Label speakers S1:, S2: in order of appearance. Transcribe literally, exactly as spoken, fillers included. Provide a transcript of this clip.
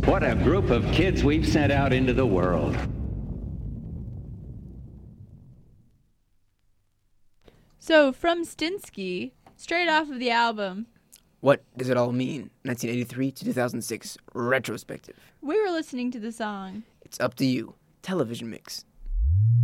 S1: What a group of kids we've sent out into the world.
S2: So, from Stinsky, straight off of the album,
S3: What Does It All Mean? nineteen eighty-three to two thousand six, retrospective.
S2: we were listening to the song
S3: It's Up to You, television mix.